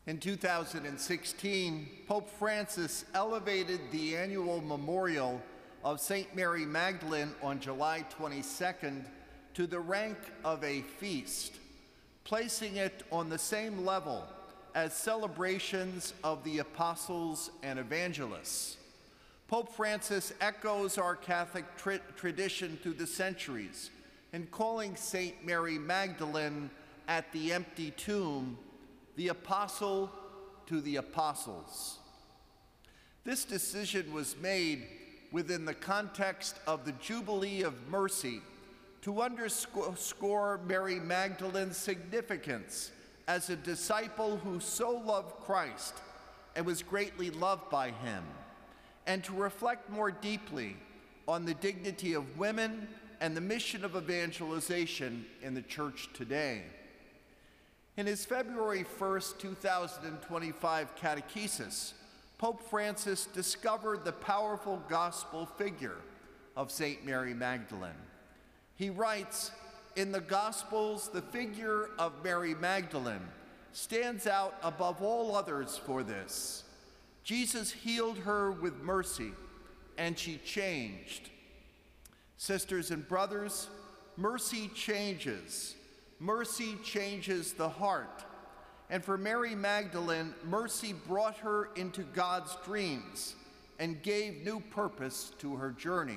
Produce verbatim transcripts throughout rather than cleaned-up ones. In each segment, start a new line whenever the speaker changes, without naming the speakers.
In two thousand sixteen, Pope Francis elevated the annual memorial of Saint Mary Magdalene on July twenty-second to the rank of a feast, placing it on the same level as celebrations of the apostles and evangelists. Pope Francis echoes our Catholic tra tradition through the centuries in calling Saint Mary Magdalene at the empty tomb the apostle to the apostles. This decision was made within the context of the Jubilee of Mercy to underscore Mary Magdalene's significance as a disciple who so loved Christ and was greatly loved by him, and to reflect more deeply on the dignity of women and the mission of evangelization in the church today. In his February first, two thousand twenty-five catechesis, Pope Francis discovered the powerful gospel figure of Saint Mary Magdalene. He writes, "In the Gospels, the figure of Mary Magdalene stands out above all others for this. Jesus healed her with mercy, and she changed." Sisters and brothers, mercy changes. Mercy changes the heart. And for Mary Magdalene, mercy brought her into God's dreams and gave new purpose to her journey.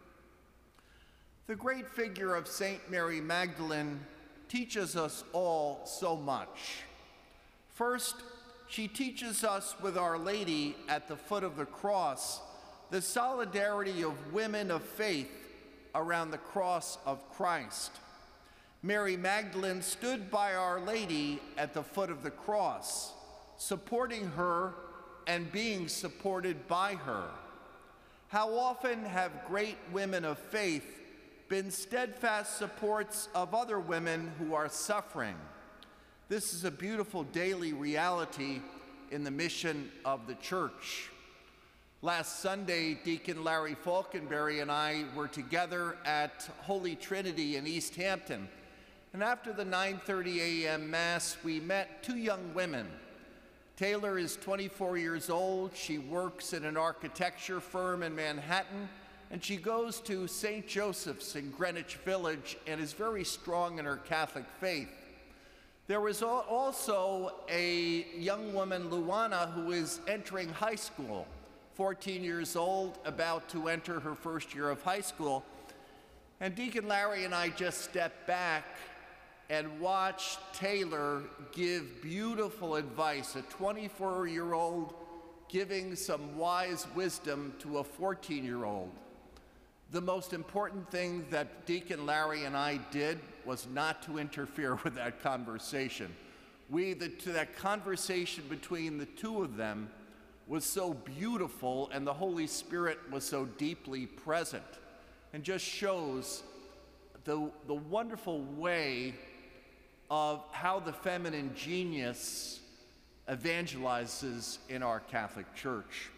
The great figure of Saint Mary Magdalene teaches us all so much. First, she teaches us with Our Lady at the foot of the cross the solidarity of women of faith around the cross of Christ. Mary Magdalene stood by Our Lady at the foot of the cross, supporting her and being supported by her. How often have great women of faith been steadfast supports of other women who are suffering? This is a beautiful daily reality in the mission of the church. Last Sunday, Deacon Larry Falkenberry and I were together at Holy Trinity in East Hampton. And after the nine thirty a m Mass, we met two young women. Taylor is twenty-four years old. She works in an architecture firm in Manhattan, and she goes to Saint Joseph's in Greenwich Village and is very strong in her Catholic faith. There was also a young woman, Luana, who is entering high school, fourteen years old, about to enter her first year of high school. And Deacon Larry and I just stepped back and watched Taylor give beautiful advice, a twenty-four-year-old giving some wise wisdom to a fourteen-year-old. The most important thing that Deacon Larry and I did was not to interfere with that conversation. We, the, to that conversation between the two of them was so beautiful, and the Holy Spirit was so deeply present, and just shows the, the wonderful way of how the feminine genius evangelizes in our Catholic Church.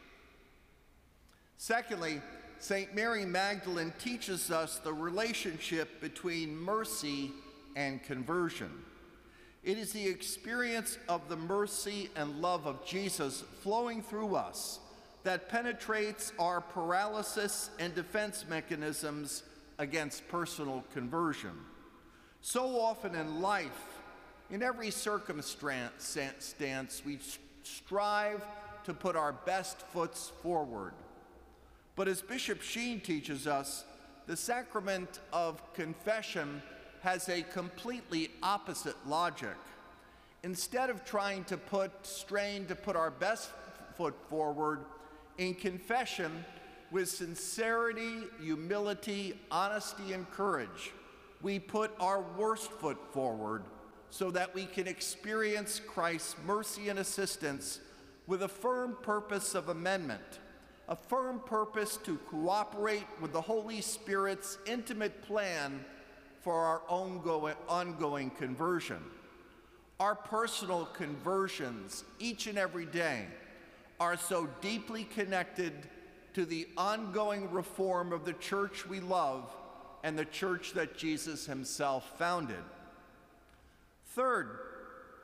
Secondly, Saint Mary Magdalene teaches us the relationship between mercy and conversion. It is the experience of the mercy and love of Jesus flowing through us that penetrates our paralysis and defense mechanisms against personal conversion. So often in life, in every circumstance, we strive to put our best foot forward. But as Bishop Sheen teaches us, the sacrament of confession has a completely opposite logic. Instead of trying to put strain to put our best foot forward, in confession, with sincerity, humility, honesty, and courage, we put our worst foot forward so that we can experience Christ's mercy and assistance with a firm purpose of amendment, a firm purpose to cooperate with the Holy Spirit's intimate plan for our ongoing, ongoing conversion. Our personal conversions, each and every day, are so deeply connected to the ongoing reform of the church we love and the church that Jesus himself founded. Third,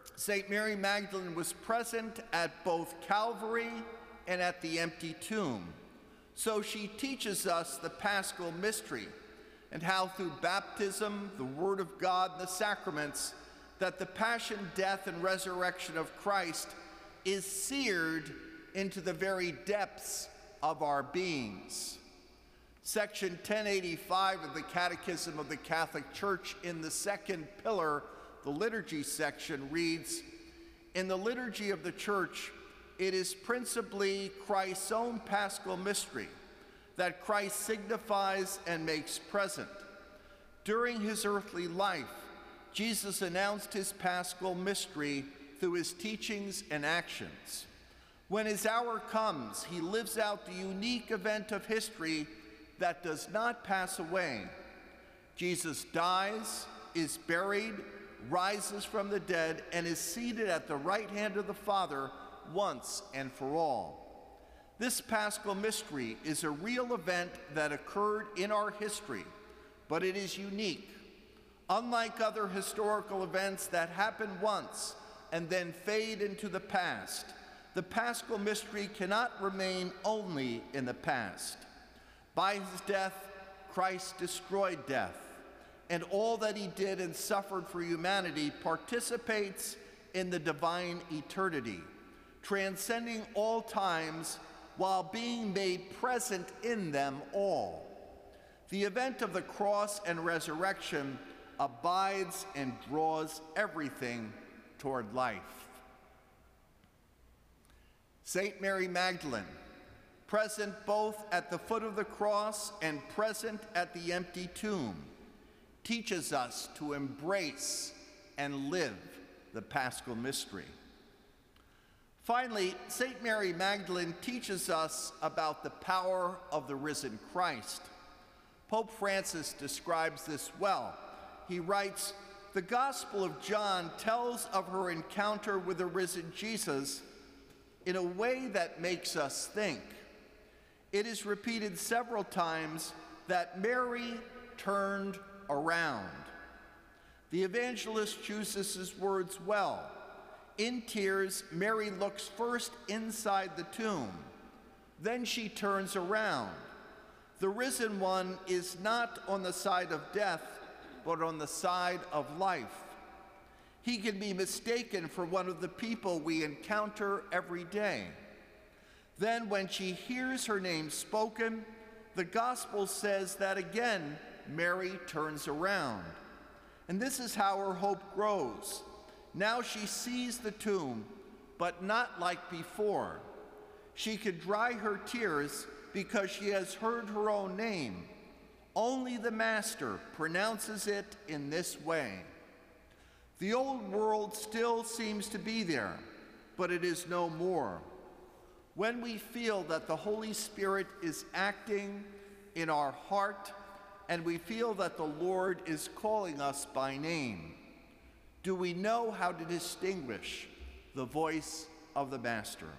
Saint Mary Magdalene was present at both Calvary and at the empty tomb. So she teaches us the Paschal mystery and how through baptism, the Word of God, and the sacraments, that the passion, death, and resurrection of Christ is seared into the very depths of our beings. Section ten eighty-five of the Catechism of the Catholic Church in the second pillar, the liturgy section, reads, "In the liturgy of the Church, it is principally Christ's own paschal mystery that Christ signifies and makes present. During his earthly life, Jesus announced his paschal mystery through his teachings and actions. When his hour comes, he lives out the unique event of history that does not pass away. Jesus dies, is buried, rises from the dead, and is seated at the right hand of the Father once and for all. This Paschal mystery is a real event that occurred in our history, but it is unique. Unlike other historical events that happen once and then fade into the past, the Paschal mystery cannot remain only in the past. By his death, Christ destroyed death, and all that he did and suffered for humanity participates in the divine eternity, transcending all times while being made present in them all. The event of the cross and resurrection abides and draws everything toward life." Saint Mary Magdalene, present both at the foot of the cross and present at the empty tomb, teaches us to embrace and live the Paschal mystery. Finally, Saint Mary Magdalene teaches us about the power of the risen Christ. Pope Francis describes this well. He writes, "The Gospel of John tells of her encounter with the risen Jesus in a way that makes us think. It is repeated several times that Mary turned around. The evangelist chooses his words well. In tears, Mary looks first inside the tomb. Then she turns around. The risen one is not on the side of death, but on the side of life. He can be mistaken for one of the people we encounter every day. Then when she hears her name spoken, the gospel says that again, Mary turns around. And this is how her hope grows. Now she sees the tomb, but not like before. She can dry her tears because she has heard her own name. Only the Master pronounces it in this way. The old world still seems to be there, but it is no more. When we feel that the Holy Spirit is acting in our heart, and we feel that the Lord is calling us by name, do we know how to distinguish the voice of the Master?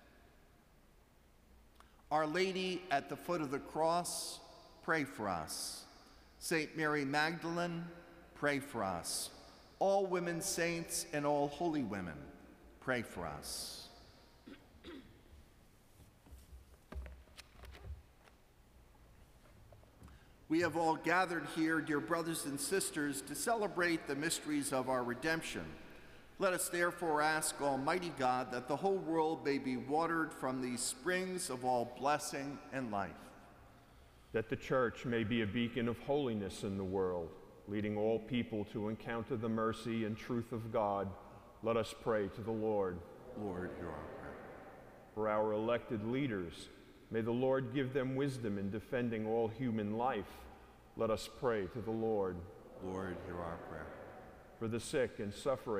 Our Lady at the foot of the cross, pray for us. Saint Mary Magdalene, pray for us. All women saints and all holy women, pray for us. We have all gathered here, dear brothers and sisters, to celebrate the mysteries of our redemption. Let us therefore ask Almighty God that the whole world may be watered from these springs of all blessing and life.
That the Church may be a beacon of holiness in the world, leading all people to encounter the mercy and truth of God. Let us pray to the Lord.
Lord, hear our prayer.
For our elected leaders, may the Lord give them wisdom in defending all human life. Let us pray to the Lord.
Lord, hear our prayer.
For the sick and suffering,